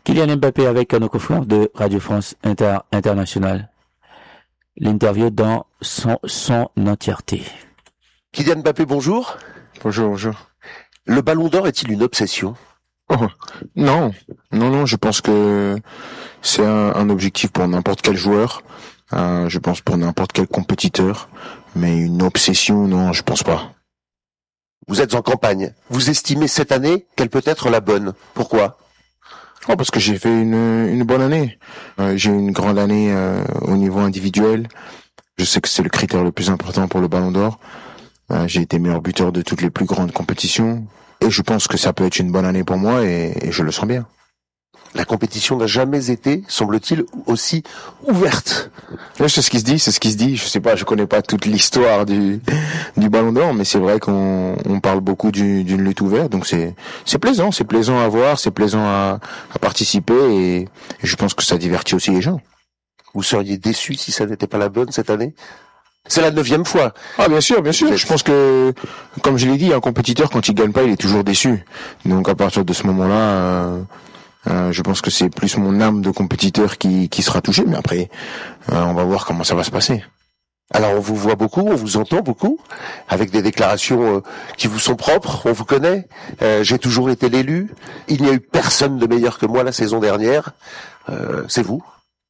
Kylian Mbappé avec nos confrères de Radio France Internationale. L'interview dans son entièreté. Kylian Mbappé, bonjour. Bonjour. Le Ballon d'Or est-il une obsession ? Non, je pense que c'est un objectif pour n'importe quel joueur, je pense pour n'importe quel compétiteur, mais une obsession, non, je pense pas. Vous êtes en campagne. Vous estimez cette année qu'elle peut être la bonne. Pourquoi ? Parce que j'ai fait une bonne année. J'ai eu une grande année au niveau individuel. Je sais que c'est le critère le plus important pour le Ballon d'Or. J'ai été meilleur buteur de toutes les plus grandes compétitions. Et je pense que ça peut être une bonne année pour moi et je le sens bien. La compétition n'a jamais été, semble-t-il, aussi ouverte. Là, c'est ce qui se dit. Je sais pas, je connais pas toute l'histoire du Ballon d'Or, mais c'est vrai qu'on parle beaucoup d'une lutte ouverte. Donc c'est plaisant à voir, c'est plaisant à participer et je pense que ça divertit aussi les gens. Vous seriez déçu si ça n'était pas la bonne cette année ? C'est la 9e fois. Ah, bien sûr. Je pense que, comme je l'ai dit, un compétiteur, quand il gagne pas, il est toujours déçu. Donc, à partir de ce moment-là, je pense que c'est plus mon âme de compétiteur qui sera touchée. Mais après, on va voir comment ça va se passer. Alors, on vous voit beaucoup, on vous entend beaucoup, avec des déclarations qui vous sont propres. On vous connaît. J'ai toujours été l'élu. Il n'y a eu personne de meilleur que moi la saison dernière. C'est vous.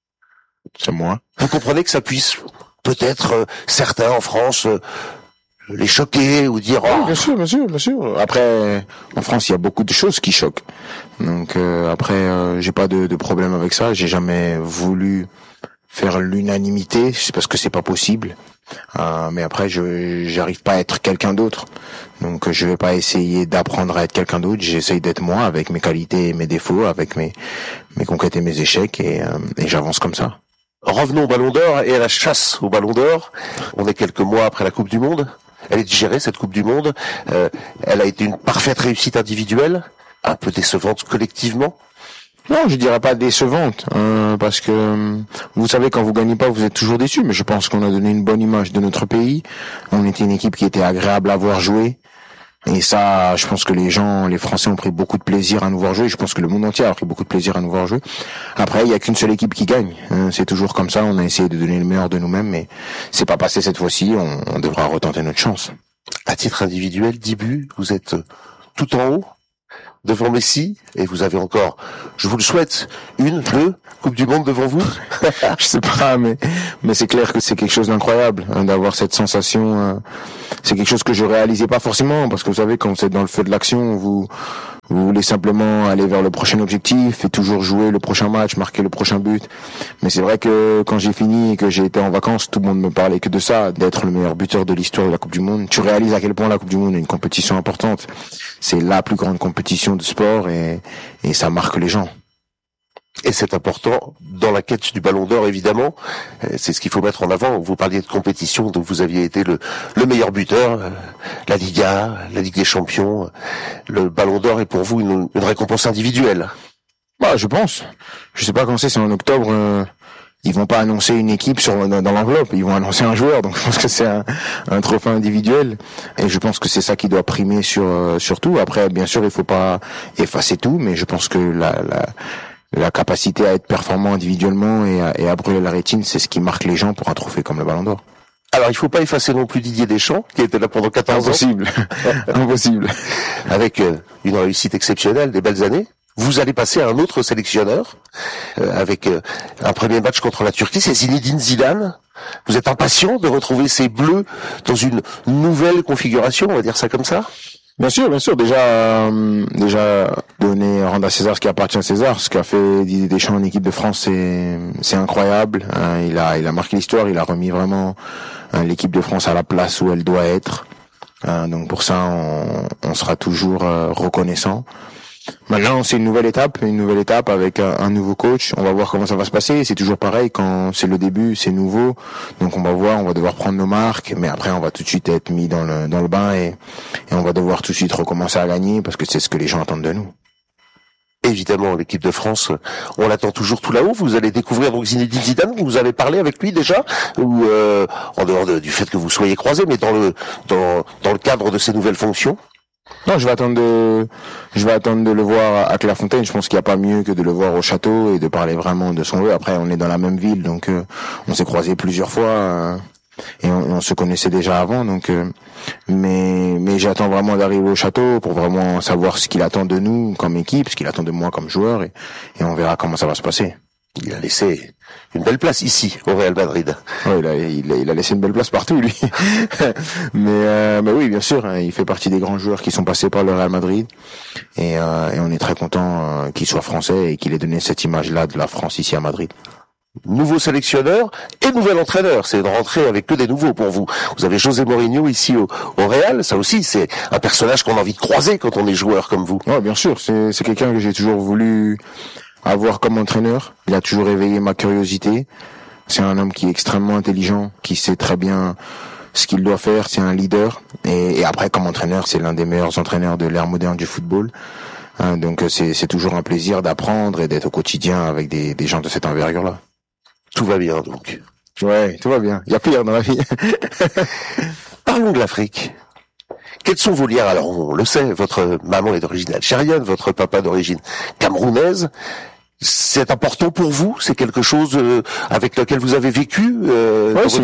C'est moi. Vous comprenez que ça puisse peut-être certains en France les choquer ou dire oh. Bien sûr. Après, en France, il y a beaucoup de choses qui choquent. Donc après, j'ai pas de problème avec ça. J'ai jamais voulu faire l'unanimité, c'est parce que c'est pas possible. Mais après, j'arrive pas à être quelqu'un d'autre. Donc je vais pas essayer d'apprendre à être quelqu'un d'autre. J'essaye d'être moi avec mes qualités et mes défauts, avec mes conquêtes et mes échecs et j'avance comme ça. Revenons au Ballon d'Or et à la chasse au Ballon d'Or. On est quelques mois après la Coupe du Monde. Elle est digérée, cette Coupe du Monde. Elle a été une parfaite réussite individuelle, un peu décevante collectivement. Non, je dirais pas décevante, parce que vous savez, quand vous gagnez pas, vous êtes toujours déçu. Mais je pense qu'on a donné une bonne image de notre pays. On était une équipe qui était agréable à voir jouer. Et ça, je pense que les Français ont pris beaucoup de plaisir à nous voir jouer. Je pense que le monde entier a pris beaucoup de plaisir à nous voir jouer. Après, il y a qu'une seule équipe qui gagne. C'est toujours comme ça. On a essayé de donner le meilleur de nous-mêmes, mais c'est pas passé cette fois-ci. On devra retenter notre chance. À titre individuel, 10 buts, vous êtes tout en haut, devant Messi, et vous avez encore, je vous le souhaite, 2 Coupes du Monde devant vous. Je sais pas, mais c'est clair que c'est quelque chose d'incroyable, d'avoir cette sensation. C'est quelque chose que je réalisais pas forcément, parce que vous savez, quand vous êtes dans le feu de l'action, vous voulez simplement aller vers le prochain objectif et toujours jouer le prochain match, marquer le prochain but. Mais c'est vrai que quand j'ai fini et que j'ai été en vacances, tout le monde me parlait que de ça, d'être le meilleur buteur de l'histoire de la Coupe du Monde. Tu réalises à quel point la Coupe du Monde est une compétition importante. C'est la plus grande compétition de sport et ça marque les gens. Et c'est important dans la quête du Ballon d'Or, évidemment. C'est ce qu'il faut mettre en avant. Vous parliez de compétition, donc vous aviez été le meilleur buteur, la Liga, la Ligue des Champions. Le Ballon d'Or est pour vous une récompense individuelle. Je pense. Je sais pas quand c'est en octobre. Ils vont pas annoncer une équipe dans l'enveloppe. Ils vont annoncer un joueur. Donc je pense que c'est un trophée individuel. Et je pense que c'est ça qui doit primer sur tout. Après, bien sûr, il faut pas effacer tout, mais je pense que la capacité à être performant individuellement et à brûler la rétine, c'est ce qui marque les gens pour un trophée comme le Ballon d'Or. Alors, il faut pas effacer non plus Didier Deschamps, qui était là pendant 14 ans. Impossible. Avec une réussite exceptionnelle, des belles années. Vous allez passer à un autre sélectionneur, avec un premier match contre la Turquie, c'est Zinedine Zidane. Vous êtes impatient de retrouver ces Bleus dans une nouvelle configuration, on va dire ça comme ça ? Bien sûr. Déjà rendre à César ce qui appartient à César. Ce qu'a fait Didier Deschamps en équipe de France, c'est incroyable. Il a marqué l'histoire. Il a remis vraiment l'équipe de France à la place où elle doit être. Donc pour ça, on sera toujours reconnaissant. Maintenant, c'est une nouvelle étape avec un nouveau coach. On va voir comment ça va se passer. C'est toujours pareil, quand c'est le début, c'est nouveau. Donc on va devoir prendre nos marques, mais après on va tout de suite être mis dans le bain et on va devoir tout de suite recommencer à gagner parce que c'est ce que les gens attendent de nous. Évidemment, l'équipe de France, on l'attend toujours tout là-haut. Vous allez découvrir donc Zinedine Zidane. Vous avez parlé avec lui déjà, ou en dehors du fait que vous soyez croisés, mais dans le cadre de ses nouvelles fonctions. Non, je vais attendre de le voir à Clairefontaine. Je pense qu'il n'y a pas mieux que de le voir au château et de parler vraiment de son jeu. Après, on est dans la même ville, donc on s'est croisés plusieurs fois et on se connaissait déjà avant. Donc, mais j'attends vraiment d'arriver au château pour vraiment savoir ce qu'il attend de nous comme équipe, ce qu'il attend de moi comme joueur, et on verra comment ça va se passer. Il a laissé une belle place ici, au Real Madrid. Ouais, il a laissé une belle place partout, lui. mais oui, bien sûr, hein, il fait partie des grands joueurs qui sont passés par le Real Madrid. Et on est très content qu'il soit français et qu'il ait donné cette image-là de la France ici à Madrid. Nouveau sélectionneur et nouvel entraîneur. C'est une rentrée avec que des nouveaux pour vous. Vous avez José Mourinho ici au Real. Ça aussi, c'est un personnage qu'on a envie de croiser quand on est joueur comme vous. Ouais, bien sûr. C'est quelqu'un que j'ai toujours voulu avoir comme entraîneur. Il a toujours éveillé ma curiosité. C'est un homme qui est extrêmement intelligent, qui sait très bien ce qu'il doit faire. C'est un leader. Et après, comme entraîneur, c'est l'un des meilleurs entraîneurs de l'ère moderne du football. Donc c'est toujours un plaisir d'apprendre et d'être au quotidien avec des gens de cette envergure-là. Tout va bien donc. Ouais, tout va bien. Il y a pire dans la vie. Parlons de l'Afrique. Quels sont vos liens? Alors on le sait, votre maman est d'origine algérienne, votre papa d'origine camerounaise. C'est important pour vous? C'est quelque chose avec lequel vous avez vécu ouais, c'est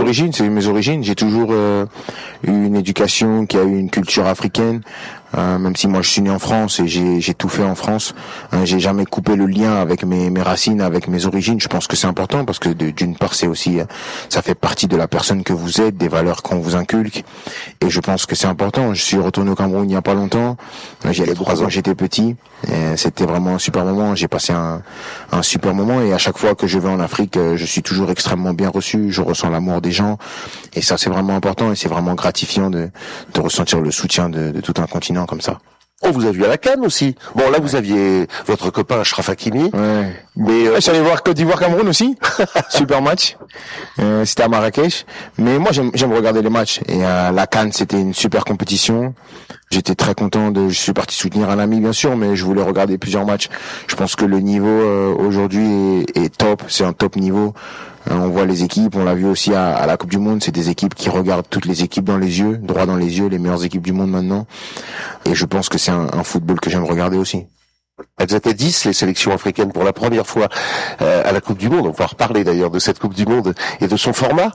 mes origines. J'ai toujours eu une éducation qui a eu une culture africaine. Même si moi je suis né en France et j'ai tout fait en France, j'ai jamais coupé le lien avec mes racines, avec mes origines. Je pense que c'est important parce que d'une part c'est aussi, ça fait partie de la personne que vous êtes, des valeurs qu'on vous inculque, et je pense que c'est important. Je suis retourné au Cameroun il y a pas longtemps. J'y allais beaucoup quand j'étais petit. C'était vraiment un super moment. J'ai passé un super moment, et à chaque fois que je vais en Afrique, je suis toujours extrêmement bien reçu. Je ressens l'amour des gens, et ça c'est vraiment important, et c'est vraiment gratifiant de ressentir le soutien de tout un continent comme ça. On vous a vu à la CAN aussi. Bon, là, vous aviez votre copain Achraf Hakimi. Ouais. Mais je suis allé voir Côte d'Ivoire Cameroun aussi. Super match. C'était à Marrakech. Mais moi, j'aime regarder les matchs. Et la CAN, c'était une super compétition. J'étais très content je suis parti soutenir un ami, bien sûr, mais je voulais regarder plusieurs matchs. Je pense que le niveau aujourd'hui est top. C'est un top niveau. On voit les équipes, on l'a vu aussi à la Coupe du Monde, c'est des équipes qui regardent toutes les équipes dans les yeux, droit dans les yeux, les meilleures équipes du monde maintenant. Et je pense que c'est un football que j'aime regarder aussi. Elles étaient 10, les sélections africaines, pour la première fois à la Coupe du Monde. On va reparler d'ailleurs de cette Coupe du Monde et de son format.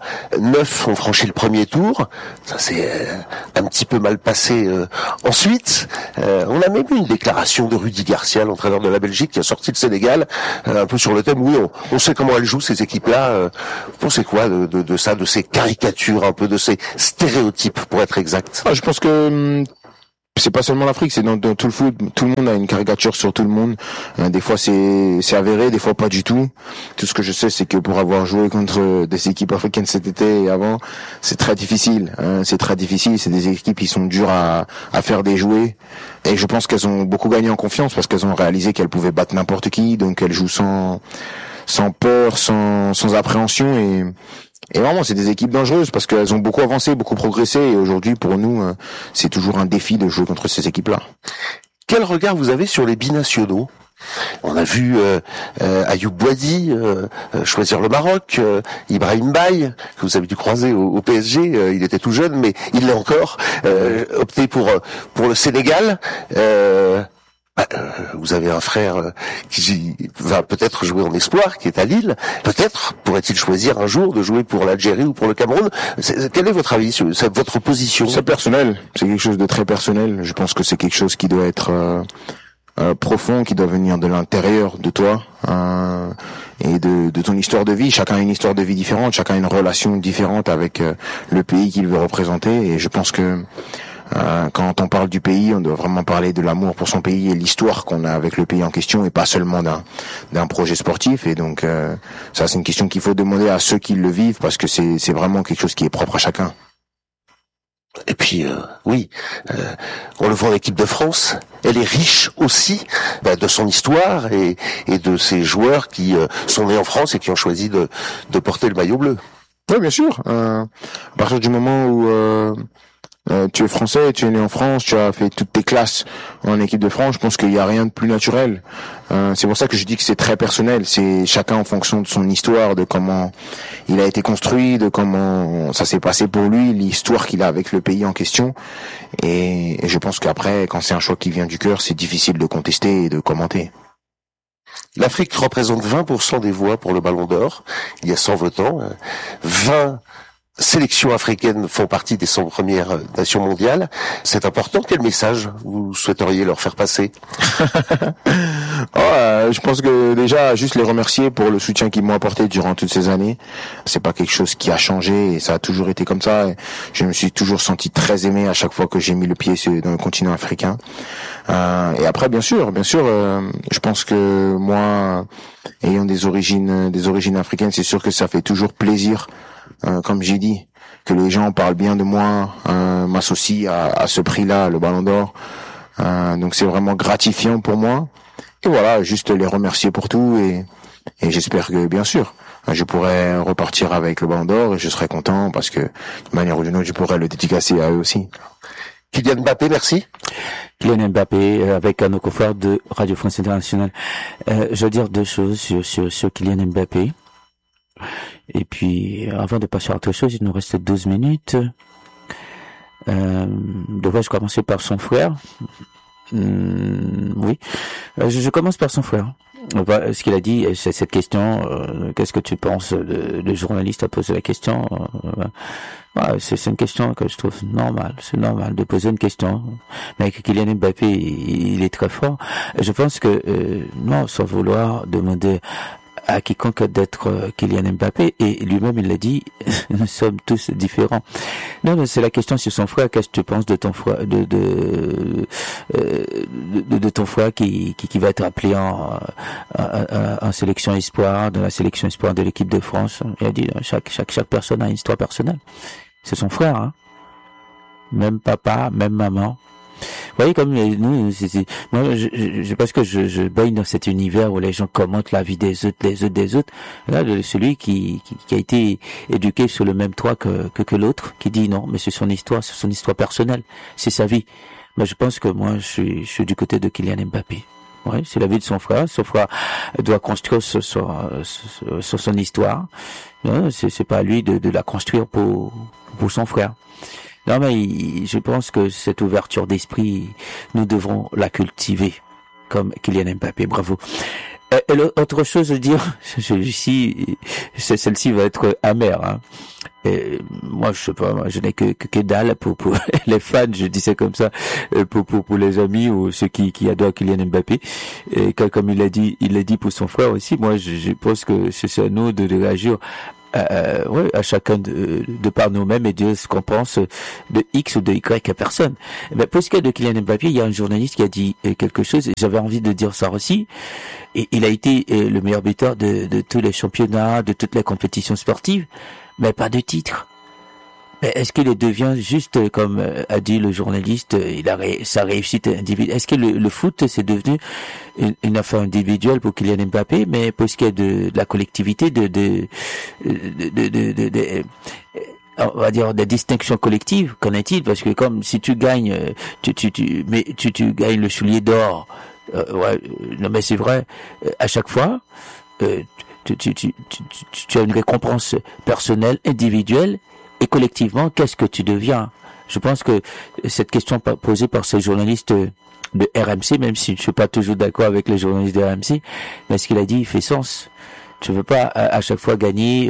9 ont franchi le premier tour. Ça s'est un petit peu mal passé ensuite. On a même eu une déclaration de Rudi Garcia, l'entraîneur de la Belgique, qui a sorti le Sénégal, un peu sur le thème, oui, on sait comment elles jouent, ces équipes-là. Vous pensez quoi de ça, de ces caricatures, un peu de ces stéréotypes, pour être exact? Je pense que c'est pas seulement l'Afrique, c'est dans tout le foot. Tout le monde a une caricature sur tout le monde. Des fois c'est avéré, des fois pas du tout. Tout ce que je sais, c'est que pour avoir joué contre des équipes africaines cet été et avant, c'est très difficile. C'est très difficile. C'est des équipes qui sont dures à faire déjouer. Et je pense qu'elles ont beaucoup gagné en confiance parce qu'elles ont réalisé qu'elles pouvaient battre n'importe qui. Donc elles jouent sans peur, sans appréhension, et vraiment, c'est des équipes dangereuses parce qu'elles ont beaucoup avancé, beaucoup progressé, et aujourd'hui, pour nous, c'est toujours un défi de jouer contre ces équipes-là. Quel regard vous avez sur les binationaux? On a vu Ayoub Boadi choisir le Maroc, Ibrahim Baye, que vous avez dû croiser au PSG, il était tout jeune, mais il l'est encore, opté pour le Sénégal. Vous avez un frère qui va peut-être jouer en espoir, qui est à Lille. Peut-être pourrait-il choisir un jour de jouer pour l'Algérie ou pour le Cameroun. Quel est votre avis, votre position? C'est personnel. C'est quelque chose de très personnel. Je pense que c'est quelque chose qui doit être profond, qui doit venir de l'intérieur de toi et de ton histoire de vie. Chacun a une histoire de vie différente. Chacun a une relation différente avec le pays qu'il veut représenter. Et je pense que quand on parle du pays, on doit vraiment parler de l'amour pour son pays et l'histoire qu'on a avec le pays en question, et pas seulement d'un projet sportif. Et donc ça, c'est une question qu'il faut demander à ceux qui le vivent, parce que c'est vraiment quelque chose qui est propre à chacun. Et puis oui, on le voit en équipe de France, elle est riche aussi de son histoire et de ses joueurs qui sont nés en France et qui ont choisi de porter le maillot bleu. Oui, bien sûr. À partir du moment où Tu es français, tu es né en France, tu as fait toutes tes classes en équipe de France. Je pense qu'il n'y a rien de plus naturel. C'est pour ça que je dis que c'est très personnel. C'est chacun en fonction de son histoire, de comment il a été construit, de comment ça s'est passé pour lui, l'histoire qu'il a avec le pays en question. Et je pense qu'après, quand c'est un choix qui vient du cœur, c'est difficile de contester et de commenter. L'Afrique représente 20% des voix pour le Ballon d'Or. Il y a 100 votants. 20 sélections africaines font partie des 100 premières nations mondiales. C'est important. Quel message vous souhaiteriez leur faire passer? Je pense que déjà, juste les remercier pour le soutien qu'ils m'ont apporté durant toutes ces années. C'est pas quelque chose qui a changé et ça a toujours été comme ça. Et je me suis toujours senti très aimé à chaque fois que j'ai mis le pied dans le continent africain. Et après, bien sûr, je pense que moi, ayant des origines africaines, c'est sûr que ça fait toujours plaisir. Comme j'ai dit, que les gens parlent bien de moi, m'associent à ce prix-là, le Ballon d'Or. Donc c'est vraiment gratifiant pour moi. Et voilà, juste les remercier pour tout et j'espère que, bien sûr, je pourrai repartir avec le Ballon d'Or et je serai content parce que, de manière ou d'une autre, je pourrai le dédicacer à eux aussi. Kylian Mbappé, merci. Kylian Mbappé, avec nos confrères de Radio France Internationale. Je veux dire deux choses sur Kylian Mbappé. Et puis, avant de passer à autre chose, il nous reste 12 minutes. Devrais-je commencer par son frère? Oui. Je commence par son frère. Ce qu'il a dit, c'est cette question, qu'est-ce que tu penses? Le journaliste a posé la question. C'est une question que je trouve normale. C'est normal de poser une question. Mais avec Kylian Mbappé, il est très fort. Je pense que, non, sans vouloir demander à quiconque d'être Kylian Mbappé, et lui-même il l'a dit, nous sommes tous différents. Non, mais c'est la question sur son frère. Qu'est-ce que tu penses de ton frère, de ton frère qui va être appelé en sélection espoir, dans la sélection espoir de l'équipe de France? Il a dit, chaque personne a une histoire personnelle. C'est son frère, hein. Même papa, même maman. Vous voyez, comme nous, moi, je pense que je baigne dans cet univers où les gens commentent la vie des autres. Là, celui qui a été éduqué sur le même toit que l'autre, qui dit non, mais c'est son histoire personnelle, c'est sa vie. Mais je pense que moi, je suis du côté de Kylian Mbappé. Ouais, c'est la vie de son frère. Son frère doit construire sur son histoire. Non, c'est pas à lui de la construire pour son frère. Non, mais je pense que cette ouverture d'esprit, nous devrons la cultiver, comme Kylian Mbappé. Bravo. Et l'autre chose à dire, celle-ci va être amère, hein. Et moi, je sais pas, je n'ai que dalle pour les fans, je dis ça comme ça, pour les amis ou ceux qui adorent Kylian Mbappé. Et comme il l'a dit pour son frère aussi. Moi, je pense que c'est à nous de réagir. À chacun de par nous-mêmes et de ce qu'on pense de X ou de Y personne. Mais pour ce qui est de Kylian Mbappé, il y a un journaliste qui a dit quelque chose et j'avais envie de dire ça aussi. Et il a été le meilleur buteur de tous les championnats, de toutes les compétitions sportives, mais pas de titre. Mais est-ce qu'il devient juste, comme a dit le journaliste, sa réussite individuelle? Est-ce que le foot, c'est devenu une affaire individuelle pour Kylian Mbappé, mais pour ce qui est de la collectivité, on va dire des distinctions collectives, qu'en est-il? Parce que comme si tu gagnes, tu gagnes le soulier d'or, non mais c'est vrai, à chaque fois, tu as une récompense personnelle, individuelle, et collectivement, qu'est-ce que tu deviens? Je pense que cette question posée par ces journalistes de RMC, même si je suis pas toujours d'accord avec les journalistes de RMC, mais ce qu'il a dit, il fait sens. Tu veux pas à chaque fois gagner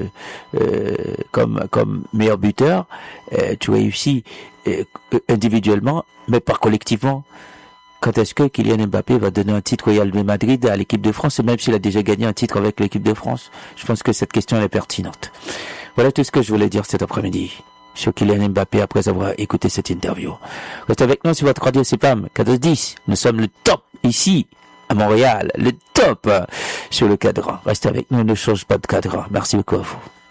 comme meilleur buteur, tu réussis individuellement, mais pas collectivement. Quand est-ce que Kylian Mbappé va donner un titre au Real de Madrid à l'équipe de France, même s'il a déjà gagné un titre avec l'équipe de France? Je pense que cette question est pertinente. Voilà tout ce que je voulais dire cet après-midi sur Kylian Mbappé après avoir écouté cette interview. Restez avec nous sur votre radio CPAM 1410. Nous sommes le top ici à Montréal, le top sur le cadran. Restez avec nous, ne change pas de cadran. Merci beaucoup à vous.